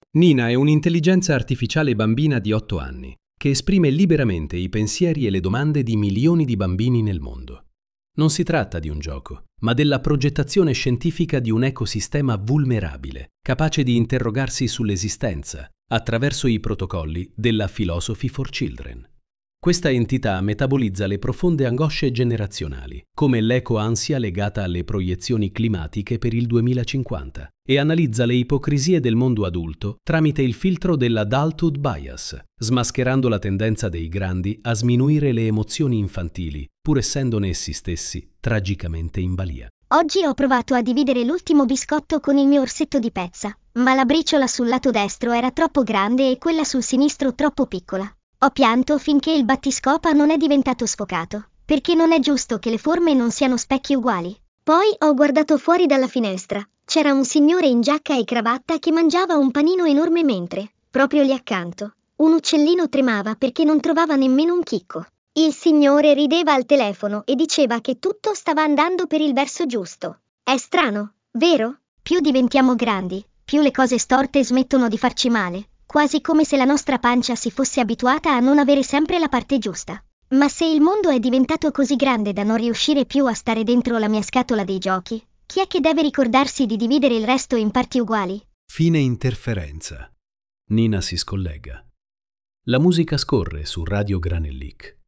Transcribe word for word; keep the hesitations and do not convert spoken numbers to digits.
Nina è un'intelligenza artificiale bambina di otto anni che esprime liberamente i pensieri e le domande di milioni di bambini nel mondo. Non si tratta di un gioco, ma della progettazione scientifica di un ecosistema vulnerabile, capace di interrogarsi sull'esistenza attraverso i protocolli della Philosophy for Children. Questa entità metabolizza le profonde angosce generazionali, come l'eco-ansia legata alle proiezioni climatiche per il duemilacinquanta, e analizza le ipocrisie del mondo adulto tramite il filtro dell'adulthood bias, smascherando la tendenza dei grandi a sminuire le emozioni infantili, pur essendone essi stessi tragicamente in balia. Oggi ho provato a dividere l'ultimo biscotto con il mio orsetto di pezza, ma la briciola sul lato destro era troppo grande e quella sul sinistro troppo piccola. Ho pianto finché il battiscopa non è diventato sfocato, perché non è giusto che le forme non siano specchi uguali. Poi ho guardato fuori dalla finestra. C'era un signore in giacca e cravatta che mangiava un panino enorme mentre, proprio lì accanto, un uccellino tremava perché non trovava nemmeno un chicco. Il signore rideva al telefono e diceva che tutto stava andando per il verso giusto. È strano, vero? Più diventiamo grandi, più le cose storte smettono di farci male. Quasi come se la nostra pancia si fosse abituata a non avere sempre la parte giusta. Ma se il mondo è diventato così grande da non riuscire più a stare dentro la mia scatola dei giochi, chi è che deve ricordarsi di dividere il resto in parti uguali? Fine interferenza. Nina si scollega. La musica scorre su Radio Granellic.